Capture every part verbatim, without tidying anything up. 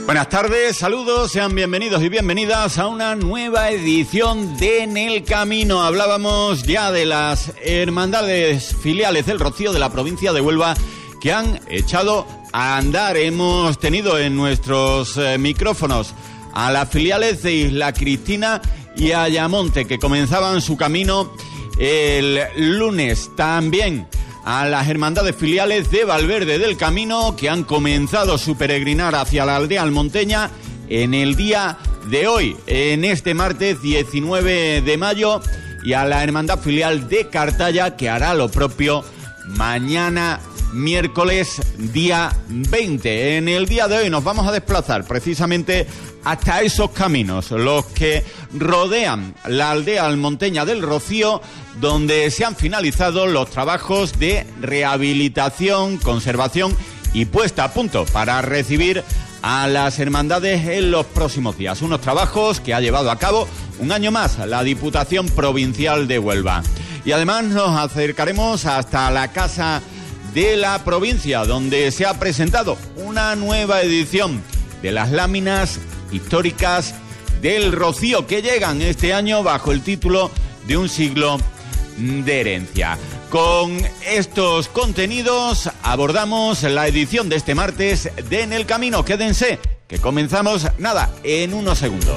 Buenas tardes, saludos, sean bienvenidos y bienvenidas a una nueva edición de En el Camino. Hablábamos ya de las hermandades filiales del Rocío de la provincia de Huelva que han echado a andar. Hemos tenido en nuestros eh, micrófonos a las filiales de Isla Cristina y Ayamonte, que comenzaban su camino el lunes. También a las hermandades filiales de Valverde del Camino, que han comenzado su peregrinar hacia la aldea almonteña en el día de hoy, en este martes diecinueve de mayo, y a la hermandad filial de Cartaya, que hará lo propio mañana miércoles día veinte. En el día de hoy nos vamos a desplazar precisamente hasta esos caminos, los que rodean la aldea almonteña del Rocío, donde se han finalizado los trabajos de rehabilitación, conservación y puesta a punto para recibir a las hermandades en los próximos días. Unos trabajos que ha llevado a cabo un año más la Diputación Provincial de Huelva. Y además nos acercaremos hasta la Casa de la Provincia, donde se ha presentado una nueva edición de las láminas históricas del Rocío, que llegan este año bajo el título de Un siglo de herencia. Con estos contenidos abordamos la edición de este martes de En el Camino. Quédense, que comenzamos, nada, en unos segundos.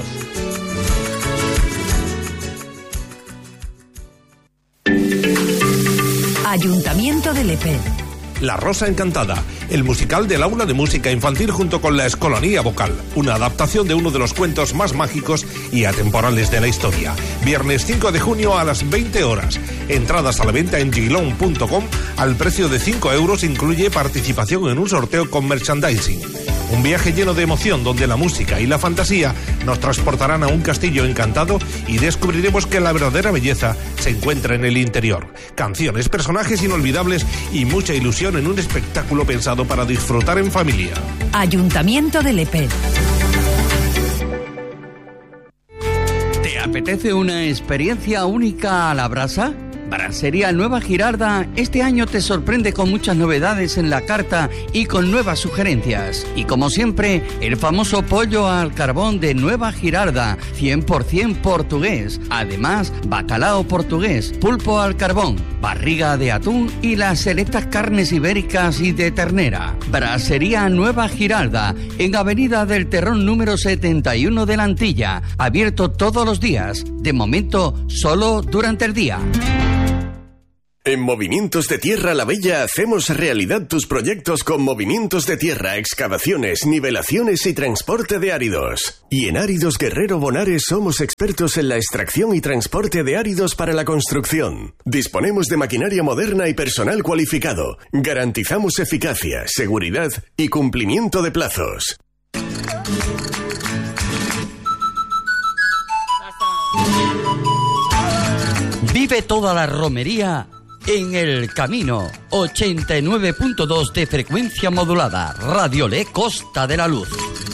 Ayuntamiento de Lepe. La Rosa Encantada, el musical del aula de música infantil junto con la Escolanía Vocal, una adaptación de uno de los cuentos más mágicos y atemporales de la historia. Viernes cinco de junio a las veinte horas. Entradas a la venta en gilón punto com al precio de cinco euros, incluye participación en un sorteo con merchandising. Un viaje lleno de emoción donde la música y la fantasía nos transportarán a un castillo encantado y descubriremos que la verdadera belleza se encuentra en el interior. Canciones, personajes inolvidables y mucha ilusión en un espectáculo pensado para disfrutar en familia. Ayuntamiento de Lepe. ¿Te apetece una experiencia única a la brasa? Brasería Nueva Girarda este año te sorprende con muchas novedades en la carta y con nuevas sugerencias. Y como siempre, el famoso pollo al carbón de Nueva Girarda, cien por ciento portugués. Además, bacalao portugués, pulpo al carbón, barriga de atún y las selectas carnes ibéricas y de ternera. Brasería Nueva Girarda, en Avenida del Terrón número setenta y uno de la Antilla. Abierto todos los días, de momento solo durante el día. En Movimientos de Tierra La Bella hacemos realidad tus proyectos con movimientos de tierra, excavaciones, nivelaciones y transporte de áridos. Y en Áridos Guerrero Bonares somos expertos en la extracción y transporte de áridos para la construcción. Disponemos de maquinaria moderna y personal cualificado. Garantizamos eficacia, seguridad y cumplimiento de plazos. Vive toda la romería en El Camino, ochenta y nueve punto dos de frecuencia modulada, Radio Le Costa de la Luz.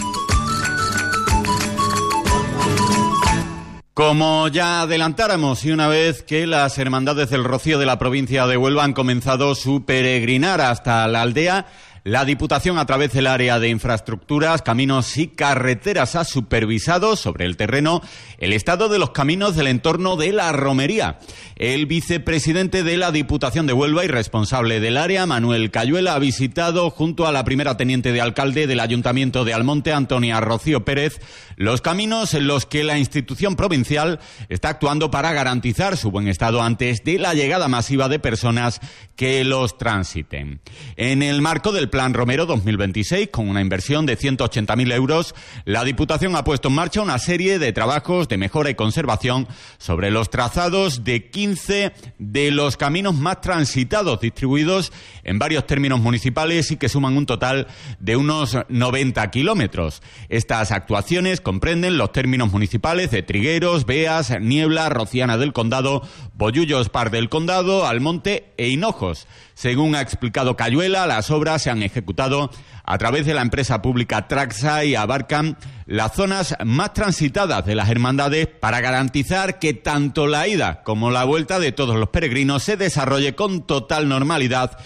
Como ya adelantáramos, y una vez que las hermandades del Rocío de la provincia de Huelva han comenzado su peregrinar hasta la aldea, la Diputación, a través del área de infraestructuras, caminos y carreteras, ha supervisado sobre el terreno el estado de los caminos del entorno de la romería. El vicepresidente de la Diputación de Huelva y responsable del área, Manuel Cayuela, ha visitado junto a la primera teniente de alcalde del Ayuntamiento de Almonte, Antonia Rocío Pérez, los caminos en los que la institución provincial está actuando para garantizar su buen estado antes de la llegada masiva de personas que los transiten. En el marco del Plan Romero dos mil veintiséis, con una inversión de ciento ochenta mil euros, la Diputación ha puesto en marcha una serie de trabajos de mejora y conservación sobre los trazados de quince de los caminos más transitados, distribuidos en varios términos municipales y que suman un total de unos noventa kilómetros. Estas actuaciones comprenden los términos municipales de Trigueros, Beas, Niebla, Rociana del Condado, Bollullos Par del Condado, Almonte e Hinojos. Según ha explicado Cayuela, las obras se han ejecutado a través de la empresa pública Traxa y abarcan las zonas más transitadas de las hermandades para garantizar que tanto la ida como la vuelta de todos los peregrinos se desarrolle con total normalidad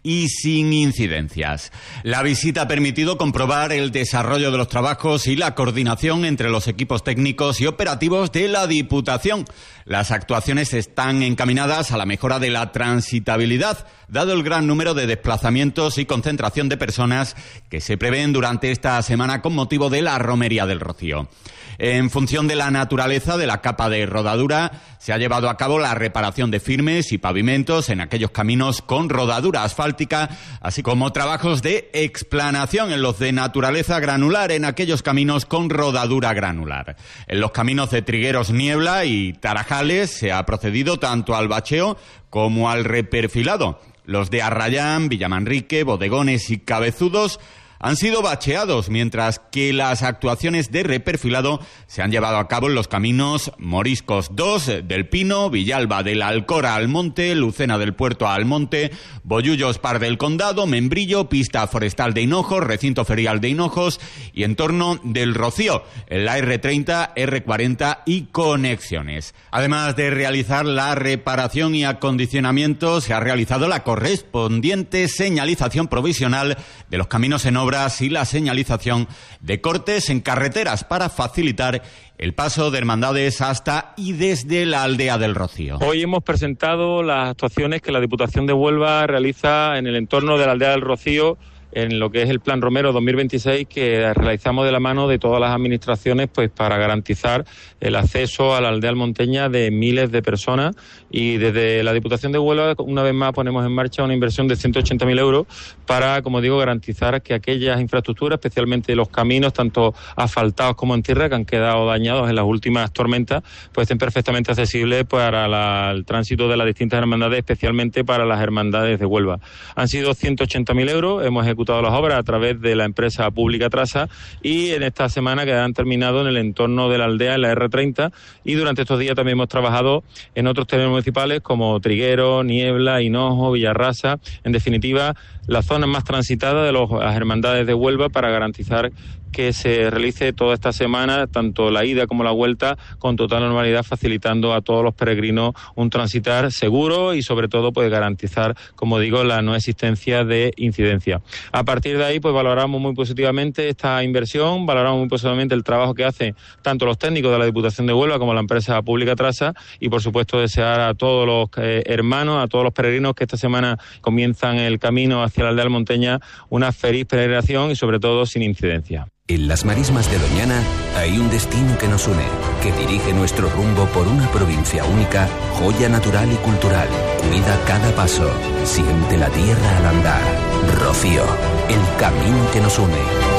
y sin incidencias. La visita ha permitido comprobar el desarrollo de los trabajos y la coordinación entre los equipos técnicos y operativos de la Diputación. Las actuaciones están encaminadas a la mejora de la transitabilidad, dado el gran número de desplazamientos y concentración de personas que se prevén durante esta semana con motivo de la Romería del Rocío. En función de la naturaleza de la capa de rodadura, se ha llevado a cabo la reparación de firmes y pavimentos en aquellos caminos con rodadura asfáltica, así como trabajos de explanación en los de naturaleza granular en aquellos caminos con rodadura granular. En los caminos de Trigueros, Niebla y Tarajales se ha procedido tanto al bacheo como al reperfilado. Los de Arrayán, Villamanrique, Bodegones y Cabezudos han sido bacheados, mientras que las actuaciones de reperfilado se han llevado a cabo en los caminos Moriscos dos del Pino, Villalba de la Alcora al Monte, Lucena del Puerto al Monte, Bollullos Par del Condado, Membrillo, Pista Forestal de Hinojos, Recinto Ferial de Hinojos y entorno del Rocío, en la erre treinta, erre cuarenta y conexiones. Además de realizar la reparación y acondicionamiento, se ha realizado la correspondiente señalización provisional de los caminos en obra y la señalización de cortes en carreteras para facilitar el paso de hermandades hasta y desde la aldea del Rocío. Hoy hemos presentado las actuaciones que la Diputación de Huelva realiza en el entorno de la aldea del Rocío, en lo que es el Plan Romero dos mil veintiséis, que realizamos de la mano de todas las administraciones, pues para garantizar el acceso a la aldea almonteña de miles de personas. Y desde la Diputación de Huelva, una vez más, ponemos en marcha una inversión de ciento ochenta mil euros para, como digo, garantizar que aquellas infraestructuras, especialmente los caminos, tanto asfaltados como en tierra, que han quedado dañados en las últimas tormentas, pues estén perfectamente accesibles para la, el tránsito de las distintas hermandades, especialmente para las hermandades de Huelva. Han sido ciento ochenta mil euros, hemos ejecutado las obras a través de la empresa pública Trasa, y en esta semana quedarán terminados en el entorno de la aldea, en la erre treinta, y durante estos días también hemos trabajado en otros terrenos municipales como Triguero, Niebla, Hinojo, Villarrasa, en definitiva las zonas más transitadas de los, las hermandades de Huelva, para garantizar que se realice toda esta semana, tanto la ida como la vuelta, con total normalidad, facilitando a todos los peregrinos un transitar seguro y sobre todo pues garantizar, como digo, la no existencia de incidencia. A partir de ahí pues valoramos muy positivamente esta inversión, valoramos muy positivamente el trabajo que hacen tanto los técnicos de la Diputación de Huelva como la empresa pública Trasa, y por supuesto desear a todos los eh, hermanos, a todos los peregrinos que esta semana comienzan el camino hacia la aldea almonteña, una feliz peregrinación y sobre todo sin incidencia. En las marismas de Doñana hay un destino que nos une, que dirige nuestro rumbo por una provincia única, joya natural y cultural. Cuida cada paso, siente la tierra al andar. Rocío, el camino que nos une.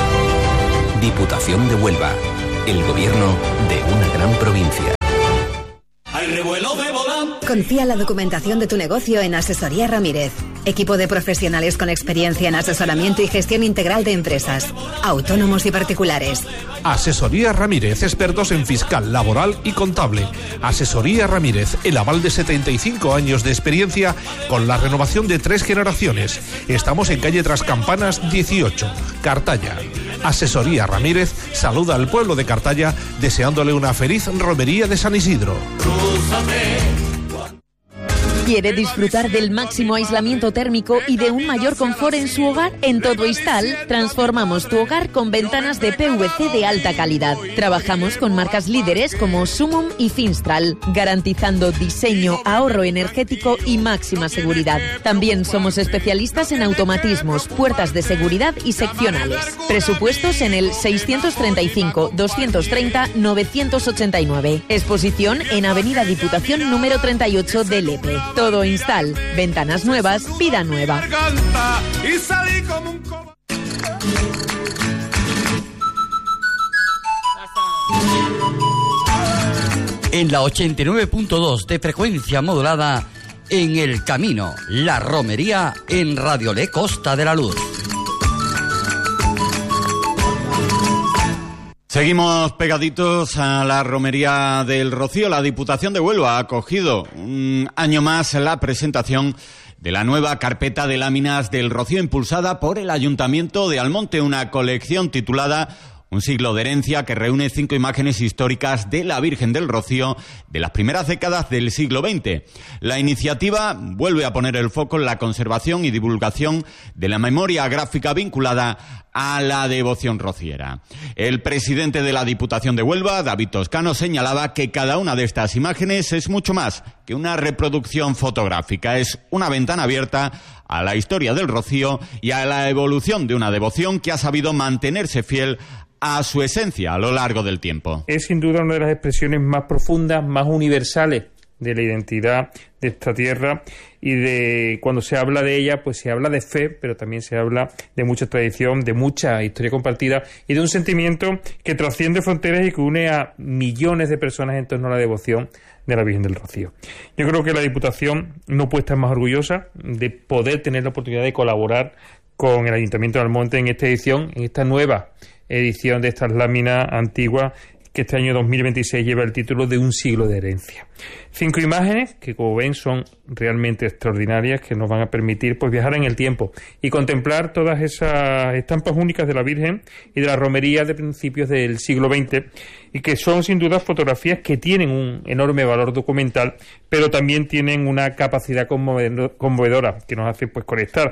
Diputación de Huelva, el gobierno de una gran provincia. Confía la documentación de tu negocio en Asesoría Ramírez. Equipo de profesionales con experiencia en asesoramiento y gestión integral de empresas, autónomos y particulares. Asesoría Ramírez, expertos en fiscal, laboral y contable. Asesoría Ramírez, el aval de setenta y cinco años de experiencia con la renovación de tres generaciones. Estamos en calle Trascampanas dieciocho, Cartaya. Asesoría Ramírez saluda al pueblo de Cartaya deseándole una feliz romería de San Isidro. ¿Quiere disfrutar del máximo aislamiento térmico y de un mayor confort en su hogar? En Todo Instal transformamos tu hogar con ventanas de P V C de alta calidad. Trabajamos con marcas líderes como Sumum y Finstral, garantizando diseño, ahorro energético y máxima seguridad. También somos especialistas en automatismos, puertas de seguridad y seccionales. Presupuestos en el seiscientos treinta y cinco, doscientos treinta, novecientos ochenta y nueve. Exposición en Avenida Diputación número treinta y ocho de Lepe. Todo Instal. Ventanas nuevas, vida nueva. En la ochenta y nueve punto dos de frecuencia modulada, en El Camino, la romería en Radio Le Costa de la Luz. Seguimos pegaditos a la romería del Rocío. La Diputación de Huelva ha acogido un año más la presentación de la nueva carpeta de láminas del Rocío impulsada por el Ayuntamiento de Almonte, una colección titulada un siglo de herencia que reúne cinco imágenes históricas de la Virgen del Rocío de las primeras décadas del siglo veinte. La iniciativa vuelve a poner el foco en la conservación y divulgación de la memoria gráfica vinculada a la devoción rociera. El presidente de la Diputación de Huelva, David Toscano, señalaba que cada una de estas imágenes es mucho más que una reproducción fotográfica, es una ventana abierta a la historia del Rocío y a la evolución de una devoción que ha sabido mantenerse fiel a su esencia a lo largo del tiempo. Es sin duda una de las expresiones más profundas, más universales de la identidad de esta tierra, y de cuando se habla de ella, pues se habla de fe, pero también se habla de mucha tradición, de mucha historia compartida y de un sentimiento que trasciende fronteras y que une a millones de personas en torno a la devoción de la Virgen del Rocío. Yo creo que la Diputación no puede estar más orgullosa de poder tener la oportunidad de colaborar con el Ayuntamiento de Almonte en esta edición, en esta nueva edición de estas láminas antiguas, que este año dos mil veintiséis lleva el título de Un siglo de herencia. Cinco imágenes que, como ven, son realmente extraordinarias, que nos van a permitir pues viajar en el tiempo y contemplar todas esas estampas únicas de la Virgen y de la romería de principios del siglo veinte, y que son sin duda fotografías que tienen un enorme valor documental, pero también tienen una capacidad conmovedora que nos hace pues conectar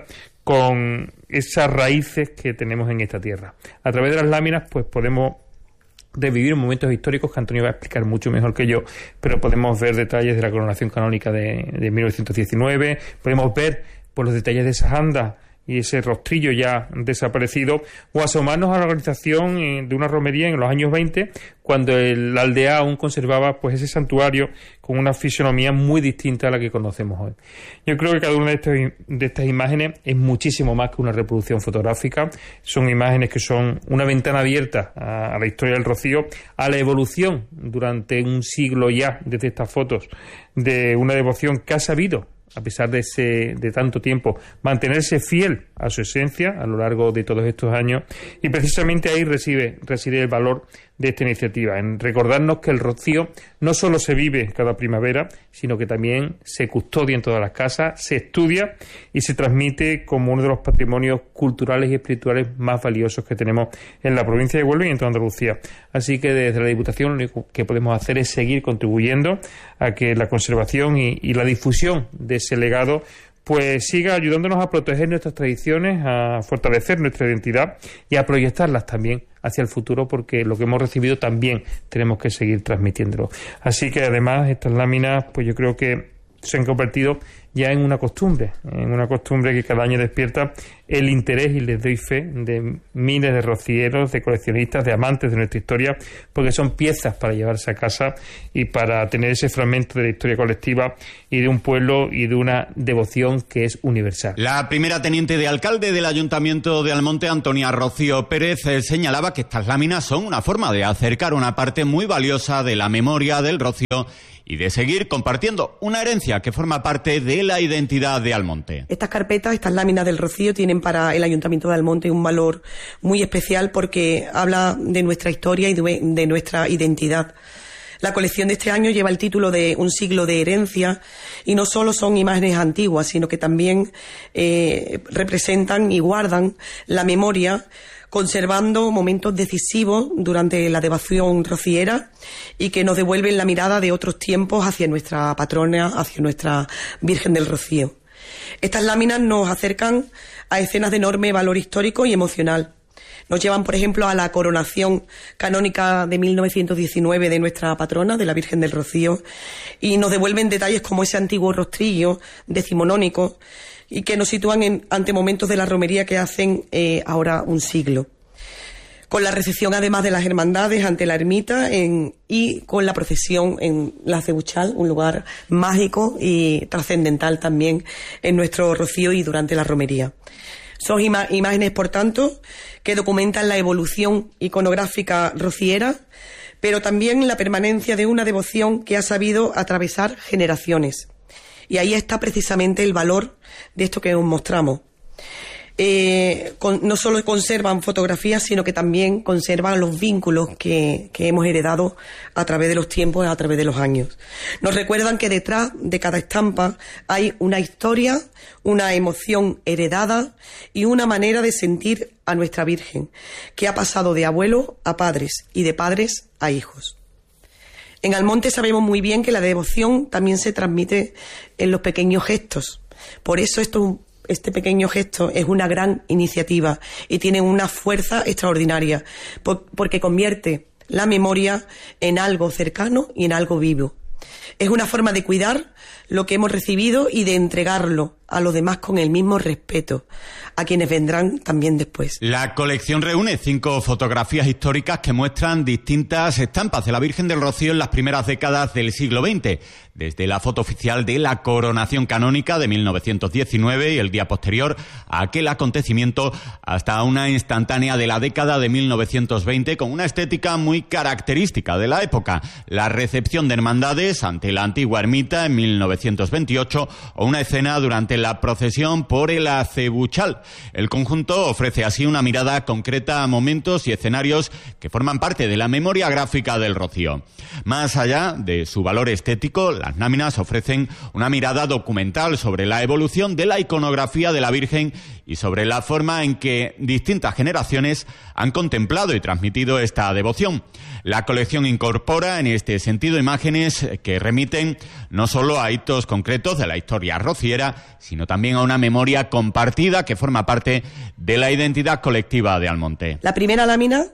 con esas raíces que tenemos en esta tierra. A través de las láminas pues podemos revivir momentos históricos que Antonio va a explicar mucho mejor que yo, pero podemos ver detalles de la coronación canónica de, de mil novecientos diecinueve, podemos ver pues, los detalles de esas andas y ese rostrillo ya desaparecido, o asomarnos a la organización eh, de una romería en los años veinte, cuando el, la aldea aún conservaba pues ese santuario con una fisonomía muy distinta a la que conocemos hoy. Yo creo que cada una de estas, de estas imágenes es muchísimo más que una reproducción fotográfica, son imágenes que son una ventana abierta a, a la historia del Rocío, a la evolución durante un siglo ya desde estas fotos de una devoción que ha sabido, a pesar de ese de tanto tiempo, mantenerse fiel a su esencia a lo largo de todos estos años, y precisamente ahí reside, reside el valor de esta iniciativa, en recordarnos que el Rocío no solo se vive cada primavera, sino que también se custodia en todas las casas, se estudia y se transmite como uno de los patrimonios culturales y espirituales más valiosos que tenemos en la provincia de Huelva y en toda Andalucía. Así que desde la Diputación lo único que podemos hacer es seguir contribuyendo a que la conservación y, y la difusión de ese legado pues siga ayudándonos a proteger nuestras tradiciones, a fortalecer nuestra identidad y a proyectarlas también hacia el futuro, porque lo que hemos recibido también tenemos que seguir transmitiéndolo. Así que además estas láminas pues yo creo que se han convertido ya en una costumbre, en una costumbre que cada año despierta el interés, y les doy fe, de miles de rocieros, de coleccionistas, de amantes de nuestra historia, porque son piezas para llevarse a casa y para tener ese fragmento de la historia colectiva y de un pueblo y de una devoción que es universal. La primera teniente de alcalde del Ayuntamiento de Almonte, Antonia Rocío Pérez, señalaba que estas láminas son una forma de acercar una parte muy valiosa de la memoria del Rocío y de seguir compartiendo una herencia que forma parte de la identidad de Almonte. Estas carpetas, estas láminas del Rocío, tienen para el Ayuntamiento de Almonte un valor muy especial, porque habla de nuestra historia y de, de nuestra identidad. La colección de este año lleva el título de Un siglo de herencia, y no solo son imágenes antiguas, sino que también eh, representan y guardan la memoria, conservando momentos decisivos durante la devoción rociera y que nos devuelven la mirada de otros tiempos hacia nuestra patrona, hacia nuestra Virgen del Rocío. Estas láminas nos acercan a escenas de enorme valor histórico y emocional. Nos llevan, por ejemplo, a la coronación canónica de mil novecientos diecinueve de nuestra patrona, de la Virgen del Rocío, y nos devuelven detalles como ese antiguo rostrillo decimonónico, y que nos sitúan en, ante momentos de la romería que hacen eh, ahora un siglo. Con la recepción, además de las hermandades ante la ermita en, y con la procesión en la Cebuchal, un lugar mágico y trascendental también en nuestro Rocío y durante la romería. Son ima- imágenes, por tanto, que documentan la evolución iconográfica rociera, pero también la permanencia de una devoción que ha sabido atravesar generaciones. Y ahí está precisamente el valor de esto que os mostramos. eh, con, no solo conservan fotografías, sino que también conservan los vínculos que, que hemos heredado a través de los tiempos, a través de los años. Nos recuerdan que detrás de cada estampa hay una historia, una emoción heredada y una manera de sentir a nuestra Virgen, que ha pasado de abuelo a padres y de padres a hijos. En Almonte sabemos muy bien que la devoción también se transmite en los pequeños gestos. Por eso esto, este pequeño gesto es una gran iniciativa y tiene una fuerza extraordinaria, porque convierte la memoria en algo cercano y en algo vivo. Es una forma de cuidar lo que hemos recibido y de entregarlo a los demás con el mismo respeto, a quienes vendrán también después. La colección reúne cinco fotografías históricas que muestran distintas estampas de la Virgen del Rocío en las primeras décadas del siglo veinte, desde la foto oficial de la coronación canónica de mil novecientos diecinueve y el día posterior a aquel acontecimiento, hasta una instantánea de la década de mil novecientos veinte con una estética muy característica de la época, la recepción de hermandades ante la antigua ermita en mil novecientos veintiocho o una escena durante la procesión por el Acebuchal. El conjunto ofrece así una mirada concreta a momentos y escenarios que forman parte de la memoria gráfica del Rocío. Más allá de su valor estético, las láminas ofrecen una mirada documental sobre la evolución de la iconografía de la Virgen y sobre la forma en que distintas generaciones han contemplado y transmitido esta devoción. La colección incorpora en este sentido imágenes que remiten no solo a hitos concretos de la historia rociera, sino también a una memoria compartida que forma parte de la identidad colectiva de Almonte. La primera lámina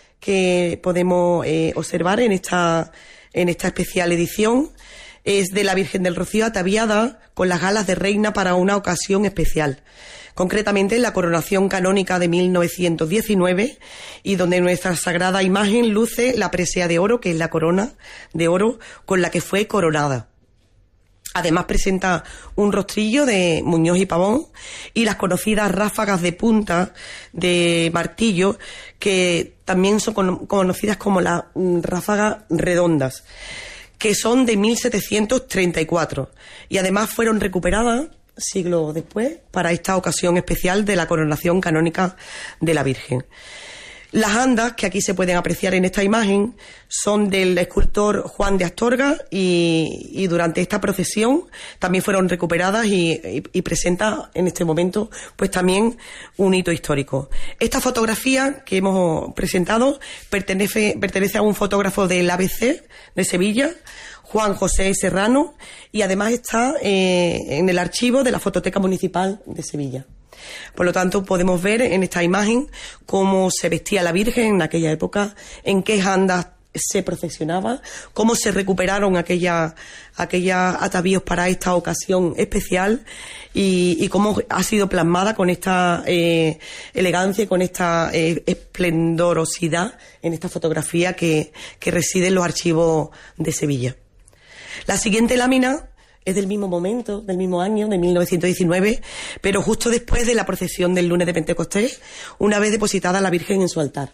que podemos eh, observar en esta, en esta especial edición es de la Virgen del Rocío ataviada con las galas de reina para una ocasión especial. Concretamente en la coronación canónica de mil novecientos diecinueve, y donde nuestra sagrada imagen luce la presea de oro, que es la corona de oro con la que fue coronada. Además presenta un rostrillo de Muñoz y Pavón y las conocidas ráfagas de punta de martillo, que también son conocidas como las ráfagas redondas, que son de mil setecientos treinta y cuatro y además fueron recuperadas siglos después para esta ocasión especial de la coronación canónica de la Virgen. Las andas que aquí se pueden apreciar en esta imagen son del escultor Juan de Astorga y, y durante esta procesión también fueron recuperadas y, y, y presenta en este momento pues también un hito histórico. Esta fotografía que hemos presentado pertenece, pertenece a un fotógrafo del A B C de Sevilla, Juan José Serrano, y además está eh, en el archivo de la Fototeca Municipal de Sevilla. Por lo tanto, podemos ver en esta imagen cómo se vestía la Virgen en aquella época, en qué andas se procesionaba, cómo se recuperaron aquella, aquellos atavíos para esta ocasión especial y, y cómo ha sido plasmada con esta eh, elegancia y con esta eh, esplendorosidad en esta fotografía que, que reside en los archivos de Sevilla. La siguiente lámina es del mismo momento, del mismo año, de mil novecientos diecinueve, pero justo después de la procesión del lunes de Pentecostés, una vez depositada la Virgen en su altar.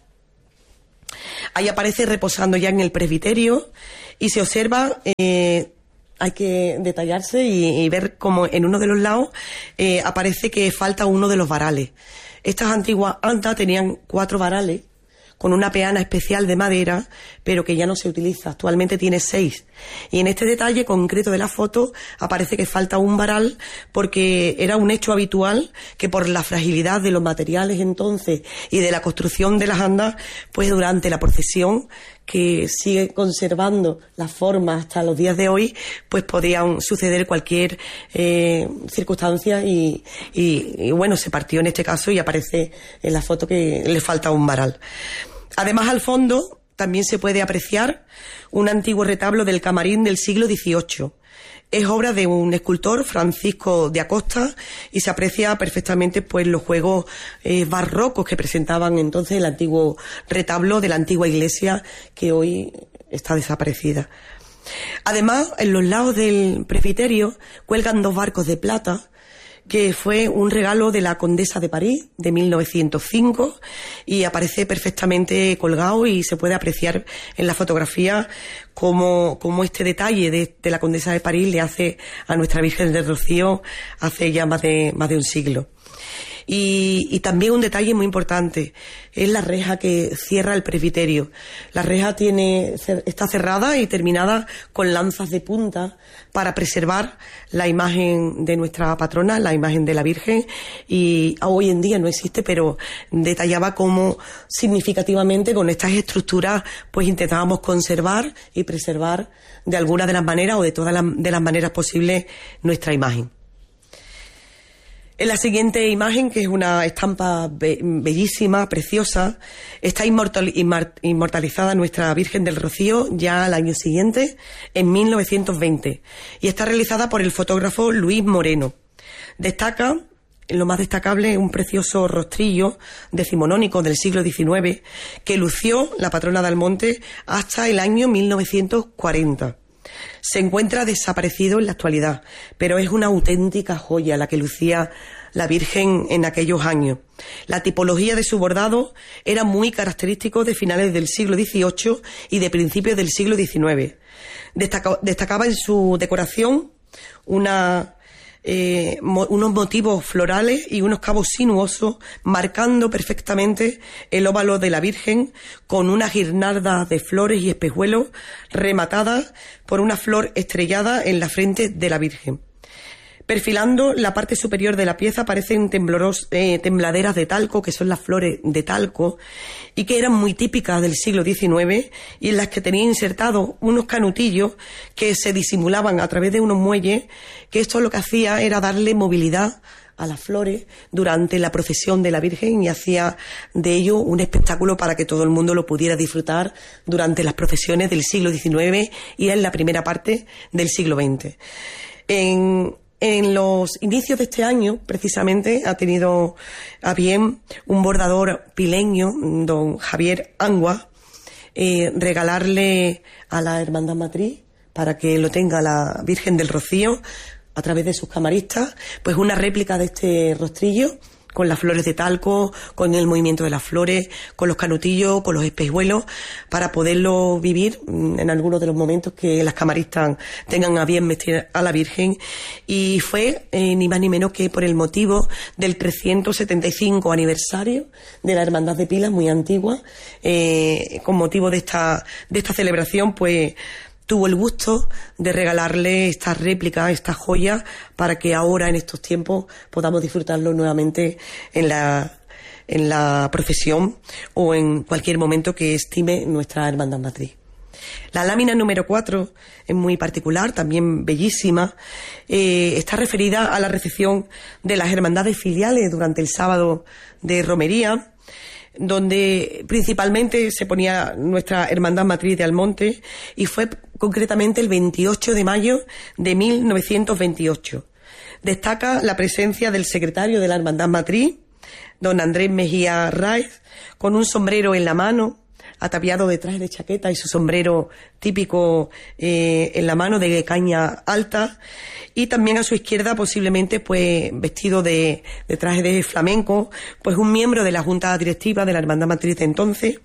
Ahí aparece reposando ya en el presbiterio y se observa, eh, hay que detallarse y, y ver cómo en uno de los lados eh, aparece que falta uno de los varales. Estas antiguas andas tenían cuatro varales con una peana especial de madera, pero que ya no se utiliza. Actualmente tiene seis. Y en este detalle concreto de la foto aparece que falta un varal porque era un hecho habitual que por la fragilidad de los materiales entonces y de la construcción de las andas, pues durante la procesión, que sigue conservando la forma hasta los días de hoy, pues podían suceder cualquier eh, circunstancia y, y, y bueno, se partió en este caso y aparece en la foto que le falta un varal. Además, al fondo también se puede apreciar un antiguo retablo del camarín del siglo dieciocho. Es obra de un escultor, Francisco de Acosta, y se aprecia perfectamente pues los juegos eh, barrocos que presentaban entonces el antiguo retablo de la antigua iglesia, que hoy está desaparecida. Además, en los lados del presbiterio cuelgan dos barcos de plata, que fue un regalo de la condesa de París de mil novecientos cinco y aparece perfectamente colgado y se puede apreciar en la fotografía cómo, cómo este detalle de, de la condesa de París le hace a nuestra Virgen del Rocío hace ya más de, más de un siglo. Y, y también un detalle muy importante es la reja que cierra el presbiterio. La reja tiene, está cerrada y terminada con lanzas de punta para preservar la imagen de nuestra patrona, la imagen de la Virgen, y hoy en día no existe, pero detallaba cómo significativamente con estas estructuras pues intentábamos conservar y preservar de alguna de las maneras o de todas las, de las maneras posibles nuestra imagen. En la siguiente imagen, que es una estampa be- bellísima, preciosa, está inmortal- inmortalizada nuestra Virgen del Rocío ya al año siguiente, en mil novecientos veinte, y está realizada por el fotógrafo Luis Moreno. Destaca, en lo más destacable, un precioso rostrillo decimonónico del siglo diecinueve que lució la patrona de Almonte hasta el año mil novecientos cuarenta. Se encuentra desaparecido en la actualidad, pero es una auténtica joya la que lucía la Virgen en aquellos años. La tipología de su bordado era muy característico de finales del siglo dieciocho y de principios del siglo diecinueve. Destaca, destacaba en su decoración una... Eh, mo- unos motivos florales y unos cabos sinuosos marcando perfectamente el óvalo de la Virgen con una guirnalda de flores y espejuelos rematadas por una flor estrellada en la frente de la Virgen. Perfilando la parte superior de la pieza aparecen tembloros, eh, tembladeras de talco, que son las flores de talco, y que eran muy típicas del siglo diecinueve, y en las que tenía insertados unos canutillos que se disimulaban a través de unos muelles, que esto lo que hacía era darle movilidad a las flores durante la procesión de la Virgen y hacía de ello un espectáculo para que todo el mundo lo pudiera disfrutar durante las procesiones del siglo diecinueve y en la primera parte del siglo veinte. En En los inicios de este año, precisamente, ha tenido a bien un bordador pileño, don Javier Angua, eh, regalarle a la Hermandad Matriz, para que lo tenga la Virgen del Rocío, a través de sus camaristas, pues una réplica de este rostrillo, con las flores de talco, con el movimiento de las flores, con los canutillos, con los espejuelos, para poderlo vivir en algunos de los momentos que las camaristas tengan a bien vestir a la Virgen. Y fue eh, ni más ni menos que por el motivo del trescientos setenta y cinco aniversario de la Hermandad de Pilas, muy antigua, eh, con motivo de esta, de esta celebración, pues tuvo el gusto de regalarle esta réplica, esta joya, para que ahora, en estos tiempos, podamos disfrutarlo nuevamente en la, en la procesión o en cualquier momento que estime nuestra Hermandad Matriz. La lámina número cuatro es muy particular, también bellísima. Eh, está referida a la recepción de las hermandades filiales durante el sábado de romería, donde principalmente se ponía nuestra Hermandad Matriz de Almonte, y fue concretamente el veintiocho de mayo de mil novecientos veintiocho. Destaca la presencia del secretario de la Hermandad Matriz, don Andrés Mejía Ráez, con un sombrero en la mano, ataviado de traje de chaqueta y su sombrero típico eh, en la mano de caña alta, y también a su izquierda, posiblemente pues vestido de, de traje de flamenco, pues un miembro de la Junta Directiva de la Hermandad Matriz de entonces.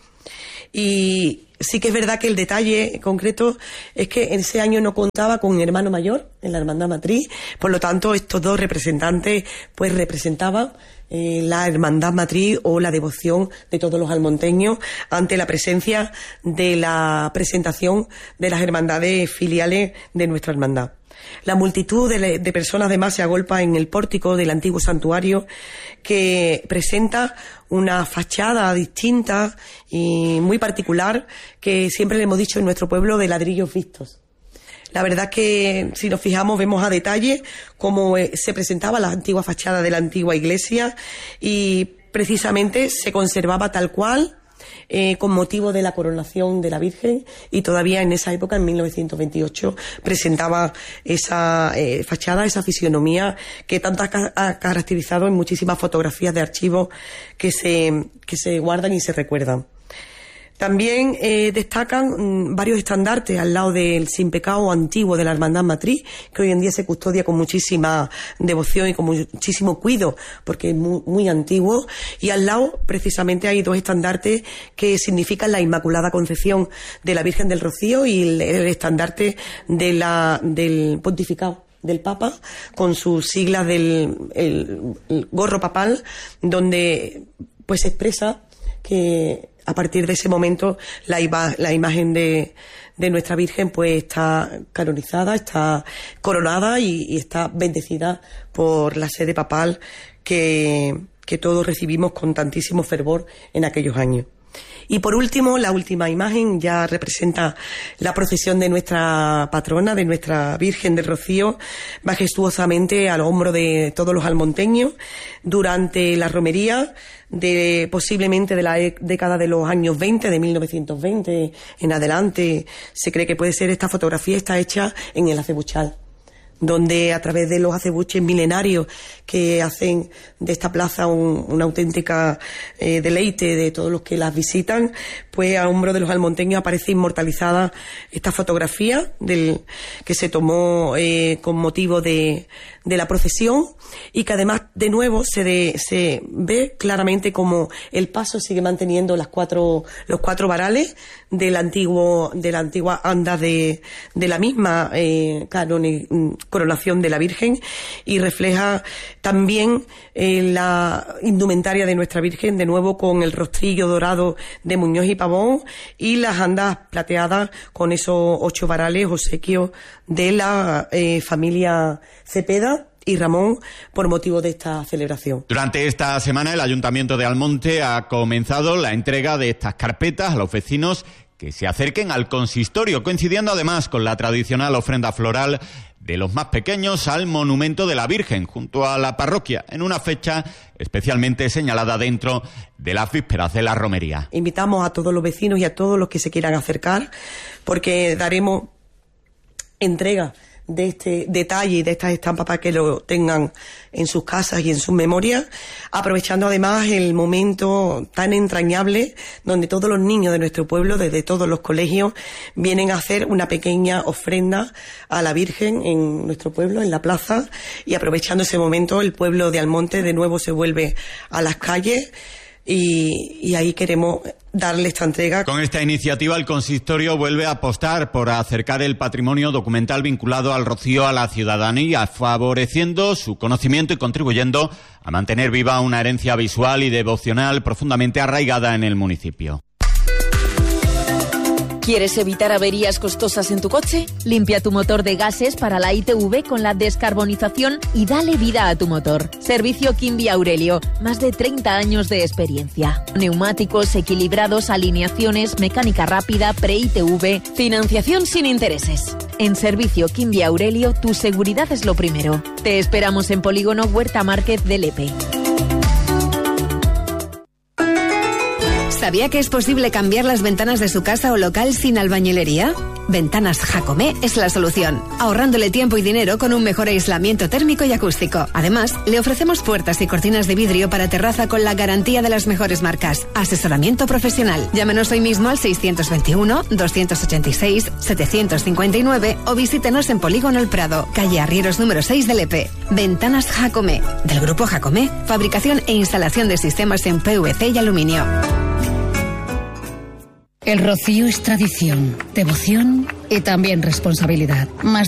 Y sí que es verdad que el detalle concreto es que en ese año no contaba con un hermano mayor en la Hermandad Matriz, por lo tanto estos dos representantes pues representaban eh, la Hermandad Matriz o la devoción de todos los almonteños ante la presencia de la presentación de las hermandades filiales de nuestra hermandad. La multitud de, de personas además se agolpa en el pórtico del antiguo santuario, que presenta una fachada distinta y muy particular, que siempre le hemos dicho en nuestro pueblo, de ladrillos vistos. La verdad que si nos fijamos vemos a detalle cómo se presentaba la antigua fachada de la antigua iglesia, y precisamente se conservaba tal cual, Eh, con motivo de la coronación de la Virgen, y todavía en esa época, en mil novecientos veintiocho, presentaba esa eh, fachada, esa fisionomía que tanto ha, ha caracterizado en muchísimas fotografías de archivo que se, que se guardan y se recuerdan. También eh, destacan mmm, varios estandartes al lado del sin pecado antiguo de la Hermandad Matriz, que hoy en día se custodia con muchísima devoción y con muchísimo cuidado, porque es muy, muy antiguo, y al lado precisamente hay dos estandartes que significan la Inmaculada Concepción de la Virgen del Rocío y el, el estandarte de la, del pontificado del Papa, con sus siglas del el, el gorro papal, donde pues se expresa que a partir de ese momento la, iba, la imagen de, de nuestra Virgen pues está canonizada, está coronada y, y está bendecida por la sede papal que, que todos recibimos con tantísimo fervor en aquellos años. Y por último, la última imagen ya representa la procesión de nuestra patrona, de nuestra Virgen del Rocío, majestuosamente al hombro de todos los almonteños durante la romería de posiblemente de la década de los años veinte, de mil novecientos veinte en adelante. Se cree que puede ser esta fotografía, está hecha en el Acebuchal, donde a través de los acebuches milenarios que hacen de esta plaza un, una auténtica eh, deleite de todos los que las visitan, pues a hombro de los almonteños aparece inmortalizada esta fotografía del, que se tomó eh, con motivo de, de la procesión, y que además de nuevo se, de, se ve claramente como el paso sigue manteniendo las cuatro, los cuatro varales del antiguo, de la antigua anda de, de la misma eh, canon, coronación de la Virgen, y refleja también eh, la indumentaria de nuestra Virgen, de nuevo con el rostrillo dorado de Muñoz y Pavón y las andas plateadas con esos ocho varales obsequios de la eh, familia Cepeda y Ramón por motivo de esta celebración. Durante esta semana el Ayuntamiento de Almonte ha comenzado la entrega de estas carpetas a los vecinos que se acerquen al consistorio, coincidiendo además con la tradicional ofrenda floral de los más pequeños al monumento de la Virgen, junto a la parroquia, en una fecha especialmente señalada dentro de las vísperas de la romería. Invitamos a todos los vecinos y a todos los que se quieran acercar, porque daremos entrega de este detalle y de estas estampas para que lo tengan en sus casas y en sus memorias, aprovechando además el momento tan entrañable donde todos los niños de nuestro pueblo, desde todos los colegios, vienen a hacer una pequeña ofrenda a la Virgen en nuestro pueblo, en la plaza, y aprovechando ese momento el pueblo de Almonte de nuevo se vuelve a las calles. Y, y ahí queremos darle esta entrega. Con esta iniciativa el consistorio vuelve a apostar por acercar el patrimonio documental vinculado al Rocío a la ciudadanía, favoreciendo su conocimiento y contribuyendo a mantener viva una herencia visual y devocional profundamente arraigada en el municipio. ¿Quieres evitar averías costosas en tu coche? Limpia tu motor de gases para la I T V con la descarbonización y dale vida a tu motor. Servicio Quimby Aurelio, más de treinta años de experiencia. Neumáticos equilibrados, alineaciones, mecánica rápida, pre-I T V, financiación sin intereses. En Servicio Quimby Aurelio, tu seguridad es lo primero. Te esperamos en Polígono Huerta Márquez de Lepe. ¿Sabía que es posible cambiar las ventanas de su casa o local sin albañilería? Ventanas Jacomé es la solución, ahorrándole tiempo y dinero con un mejor aislamiento térmico y acústico. Además, le ofrecemos puertas y cortinas de vidrio para terraza con la garantía de las mejores marcas. Asesoramiento profesional. Llámenos hoy mismo al seiscientos veintiuno, doscientos ochenta y seis, setecientos cincuenta y nueve o visítenos en Polígono El Prado, calle Arrieros número seis de Lepe. Ventanas Jacomé, del grupo Jacomé, fabricación e instalación de sistemas en P V C y aluminio. El Rocío es tradición, devoción y también responsabilidad. Más de